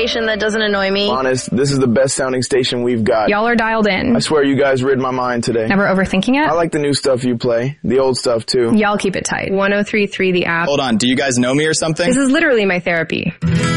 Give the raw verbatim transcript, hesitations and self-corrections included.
station that doesn't annoy me. Honest, this is the best sounding station we've got. Y'all are dialed in. I swear you guys rid my mind today. Never overthinking it? I like the new stuff you play. The old stuff, too. Y'all keep it tight. one oh three point three The App. Hold on, do you guys know me or something? This is literally my therapy.